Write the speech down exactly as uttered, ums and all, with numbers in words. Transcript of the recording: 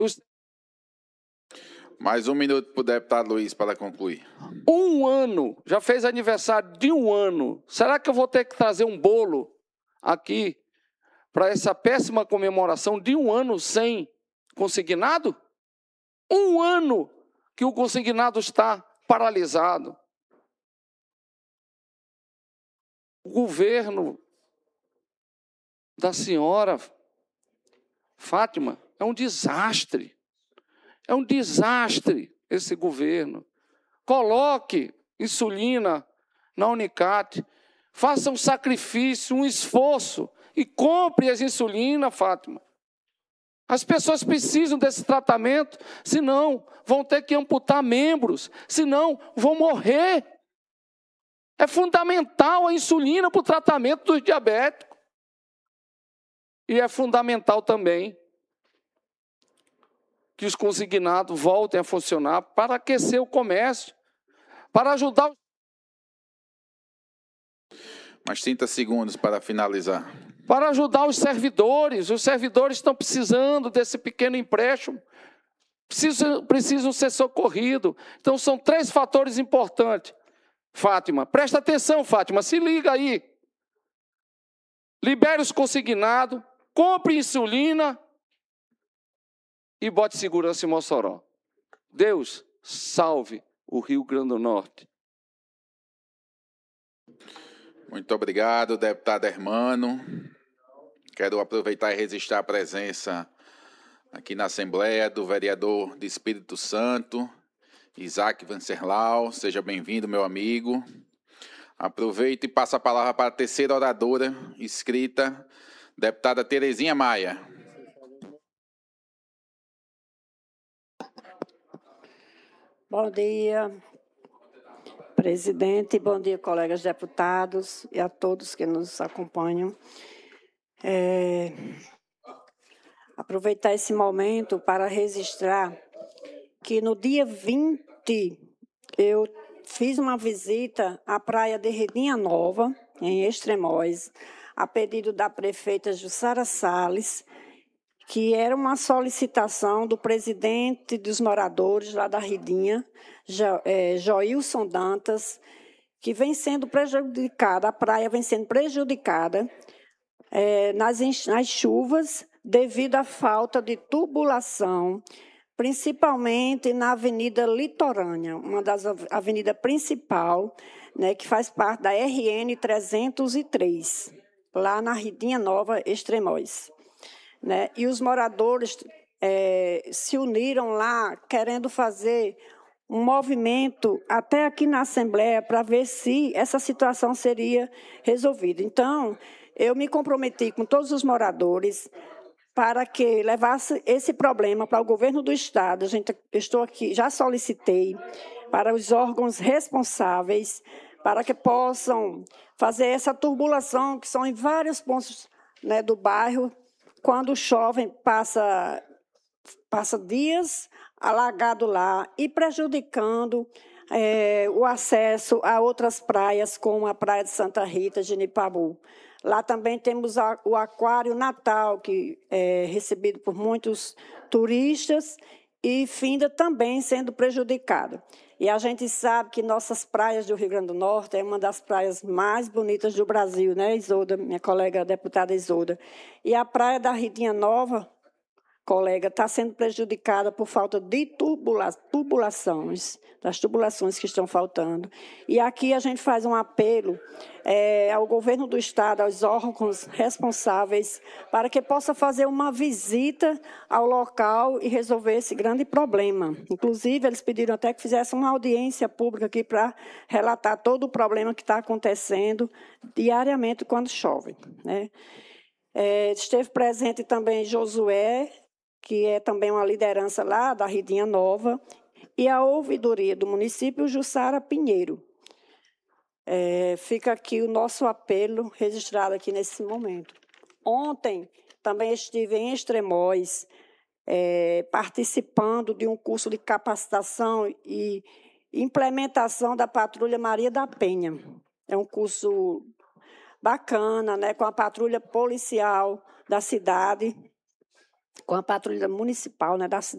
Os... Mais um minuto para o deputado Luiz para concluir. Um ano, já fez aniversário de um ano. Será que eu vou ter que trazer um bolo aqui para essa péssima comemoração de um ano sem consignado? Um ano que o consignado está paralisado. O governo da senhora Fátima é um desastre. É um desastre esse governo. Coloque insulina na Unicat, faça um sacrifício, um esforço e compre as insulinas, Fátima. As pessoas precisam desse tratamento, senão vão ter que amputar membros, senão vão morrer. É fundamental a insulina para o tratamento dos diabéticos. E é fundamental também que os consignados voltem a funcionar para aquecer o comércio, para ajudar os... Mais trinta segundos para finalizar. Para ajudar os servidores. Os servidores estão precisando desse pequeno empréstimo. Precisam, precisam ser socorridos. Então, são três fatores importantes. Fátima, presta atenção, Fátima, se liga aí. Libere os consignados, compre insulina e bote segurança em Mossoró. Deus salve o Rio Grande do Norte. Muito obrigado, deputado Hermano. Quero aproveitar e registrar a presença aqui na Assembleia do vereador de Espírito Santo, Isaac Vancerlau. Seja bem-vindo, meu amigo. Aproveito e passo a palavra para a terceira oradora inscrita, deputada Terezinha Maia. Bom dia, presidente, bom dia, colegas deputados e a todos que nos acompanham. É, aproveitar esse momento para registrar que no dia vinte eu fiz uma visita à praia de Redinha Nova, em Extremóis, a pedido da prefeita Jussara Salles, que era uma solicitação do presidente dos moradores lá da Redinha, jo, é, Joilson Dantas, que vem sendo prejudicada, a praia vem sendo prejudicada é, nas, nas chuvas devido à falta de tubulação, principalmente na Avenida Litorânea, uma das avenidas principais, né, que faz parte da R N trezentos e três, lá na Redinha Nova, Extremóis. Né? E os moradores é, se uniram lá, querendo fazer um movimento até aqui na Assembleia para ver se essa situação seria resolvida. Então, eu me comprometi com todos os moradores para que levasse esse problema para o governo do Estado. A gente, eu estou aqui, já solicitei para os órgãos responsáveis para que possam fazer essa tubulação, que são em vários pontos, né, do bairro. Quando chove, passa, passa dias alagado lá e prejudicando é, o acesso a outras praias, como a Praia de Santa Rita, Genipabu. Lá também temos a, o Aquário Natal, que é recebido por muitos turistas, e finda também sendo prejudicada. E a gente sabe que nossas praias do Rio Grande do Norte é uma das praias mais bonitas do Brasil, né, Isolda, minha colega deputada Isolda. E a praia da Redinha Nova, colega, está sendo prejudicada por falta de tubula, tubulações, das tubulações que estão faltando. E aqui a gente faz um apelo é, ao governo do Estado, aos órgãos responsáveis, para que possa fazer uma visita ao local e resolver esse grande problema. Inclusive, eles pediram até que fizesse uma audiência pública aqui para relatar todo o problema que está acontecendo diariamente quando chove, né? É, esteve presente também Josué, que é também uma liderança lá da Redinha Nova, e a ouvidoria do município, Jussara Pinheiro. É, fica aqui o nosso apelo registrado aqui nesse momento. Ontem também estive em Extremóis, é, participando de um curso de capacitação e implementação da Patrulha Maria da Penha. É um curso bacana, né, com a patrulha policial da cidade, com a patrulha municipal, né, da cidade.